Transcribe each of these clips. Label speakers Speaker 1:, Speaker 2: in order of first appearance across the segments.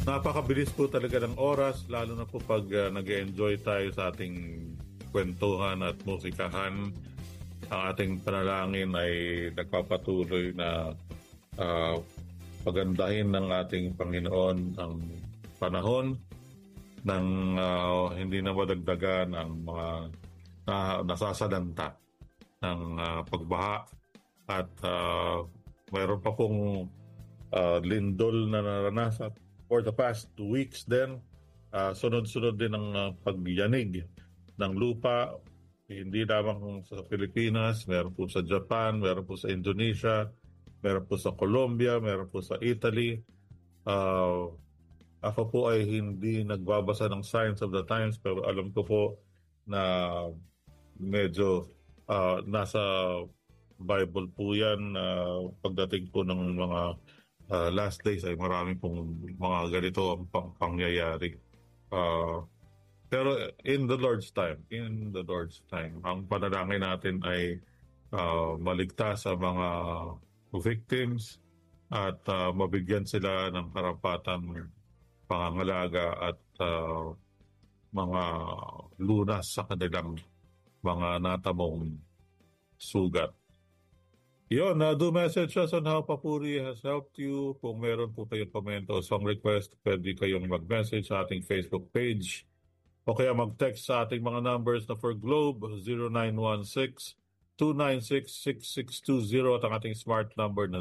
Speaker 1: Napakabilis po talaga ng oras, lalo na po pag nag-enjoy tayo sa ating kwentuhan at musikahan. Ang ating panalangin ay nagpapatuloy na pagandahin ng ating Panginoon ang panahon ng hindi na madagdagan ang mga nasasalanta ng pagbaha at mayroon pa pong lindol na naranasan for the past 2 weeks din. Sunod-sunod din ang pagyanig ng lupa, hindi lamang sa Pilipinas, meron po sa Japan, meron po sa Indonesia, meron po sa Colombia, meron po sa Italy. Ako po ay hindi nagbabasa ng Signs of the Times, pero alam ko po na medyo nasa Bible po yan. Pagdating po ng mga last days ay marami pong mga ganito ang pangyayari. Pero in the Lord's time, ang panalangin natin ay maligtas sa mga victims at mabigyan sila ng karapatan pangangalaga at mga lunas sa kanilang mga natamong sugat. Yun, do message us on how Papuri has helped you. Kung meron po kayong komento o song request, pwede kayong mag-message sa ating Facebook page o kaya mag-text sa ating mga numbers na for Globe 0916-296-6620 at ang ating smart number na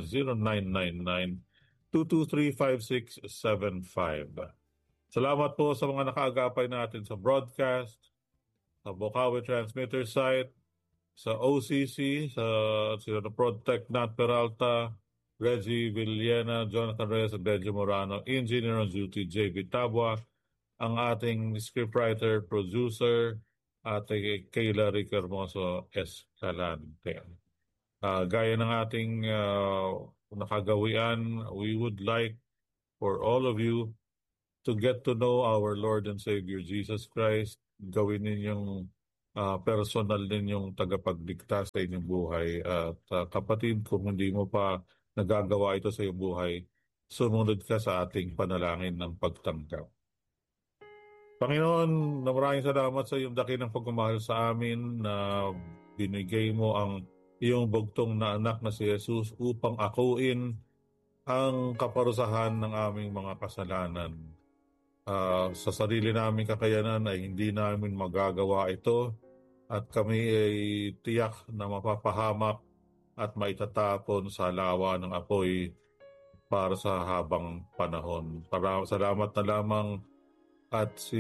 Speaker 1: 0999-223-5675. Salamat po sa mga nakaagapay natin sa broadcast, sa Bocaue Transmitter site, sa OCC, sa Protect Nat Peralta, Reggie Villena, Jonathan Reyes, and Benji Morano, Engineer on Duty, JB Tabua, ang ating scriptwriter, producer, Ate Kayla Rick Hermoso Escalante. Gaya ng ating nakagawian, we would like for all of you to get to know our Lord and Savior Jesus Christ. Gawin ninyong personal ninyong tagapagligtas sa inyong buhay. At kapatid, kung hindi mo pa nagagawa ito sa iyong buhay, sumunod ka sa ating panalangin ng pagtanggap. Panginoon, maraming salamat sa iyong dakilang pagmamahal sa amin na binigay mo ang iyong bugtong na anak na si Jesus upang akuin ang kaparusahan ng aming mga kasalanan. Sa sarili naming kakayanan ay hindi namin magagawa ito at kami ay tiyak na mapapahamak at maitatapon sa lawa ng apoy para sa habang panahon. Salamat na lamang at si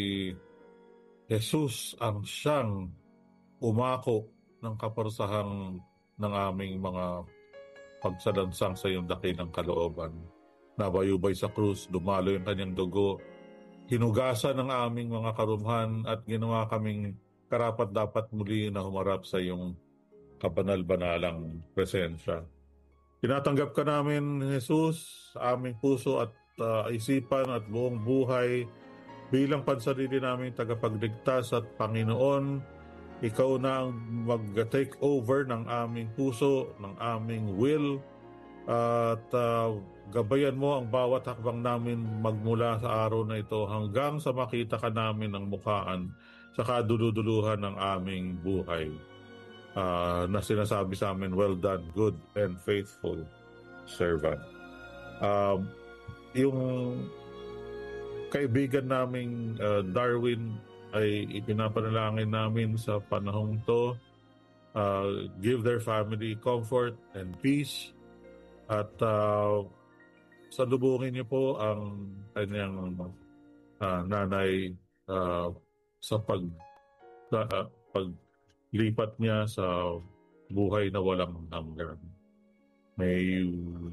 Speaker 1: Jesus ang siyang umako ng kaparusahang ng aming mga pagsalansang sa iyong dakilang kalooban. Nabayubay sa krus, dumalo yung kanyang dugo, hinugasan ng aming mga karumhan at ginawa kaming karapat-dapat muli na humarap sa iyong kabanal-banalang presensya. Tinatanggap ka namin, Jesus, sa aming puso at isipan at buong buhay bilang pansarili naming tagapagligtas at Panginoon. Ikaw na ang mag-take over ng aming puso, ng aming will, at gabayan mo ang bawat hakbang namin magmula sa araw na ito hanggang sa makita ka namin ng mukhaan sa kaduluduluhan ng aming buhay. Na sinasabi sa amin, well done, good and faithful servant. Yung kaibigan naming Darwin ay ipinapanalangin namin sa panahong to. Give their family comfort and peace. At salubungin niyo po ang kanyang nanay sa paglipat niya sa buhay na walang hanggan. May you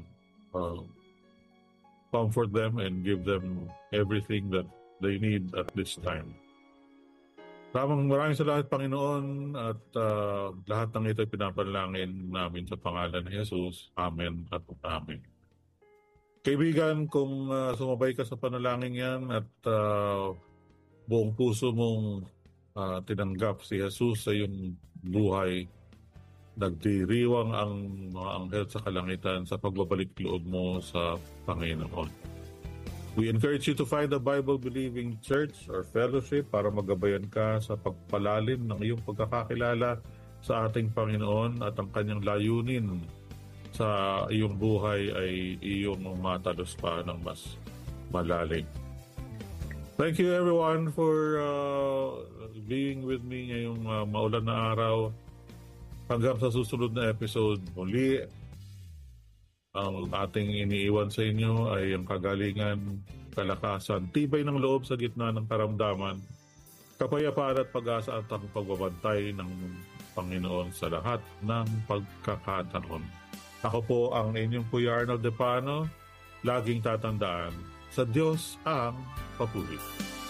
Speaker 1: comfort them and give them everything that they need at this time. Maraming salamat, Panginoon, at lahat ng ito ay pinapanalangin namin sa pangalan ni Jesus. Amen at amen. Kaibigan, kung sumabay ka sa panalangin yan at buong puso mong tinanggap si Jesus sa iyong buhay, nagdiriwang ang mga anghel sa kalangitan sa pagbabalik loob mo sa Panginoon. We encourage you to find a Bible-believing church or fellowship para magabayan ka sa pagpalalim ng iyong pagkakakilala sa ating Panginoon at ang kanyang layunin sa iyong buhay ay iyong matalos pa ng mas malalim. Thank you everyone for being with me ngayong maulan na araw. Hanggang sa susunod na episode, muli ang ating iniiwan sa inyo ay ang kagalingan, kalakasan, tibay ng loob sa gitna ng karamdaman, kapayapaan at pag-asa at ang pagbabantay ng Panginoon sa lahat ng pagkakataon. Ako po ang inyong Kuya Arnold Depano, laging tatandaan, sa Diyos ang papuri.